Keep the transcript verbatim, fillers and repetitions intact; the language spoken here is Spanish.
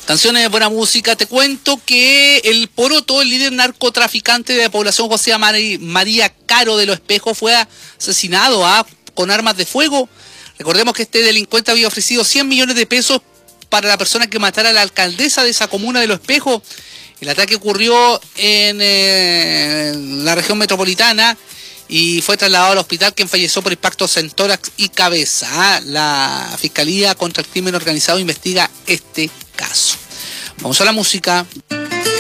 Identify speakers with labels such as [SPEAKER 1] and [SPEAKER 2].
[SPEAKER 1] Canciones de buena música. Te cuento que el Poroto, el líder narcotraficante de la población José María Caro de los Espejos, fue asesinado ¿ah? con armas de fuego. Recordemos que este delincuente había ofrecido cien millones de pesos para la persona que matara a la alcaldesa de esa comuna de Los Espejos. El ataque ocurrió en eh, la región metropolitana y fue trasladado al hospital, quien falleció por impactos en tórax y cabeza. ¿ah? La Fiscalía contra el Crimen Organizado investiga este caso. Vamos a la música.